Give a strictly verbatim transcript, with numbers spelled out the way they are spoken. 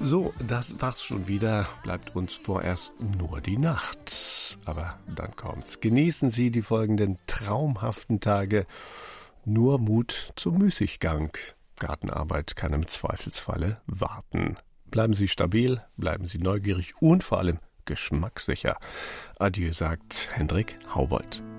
So, das war's schon wieder. Bleibt uns vorerst nur die Nacht. Aber dann kommt's. Genießen Sie die folgenden traumhaften Tage. Nur Mut zum Müßiggang. Gartenarbeit kann im Zweifelsfalle warten. Bleiben Sie stabil, bleiben Sie neugierig und vor allem geschmackssicher. Adieu, sagt Hendrik Haubold.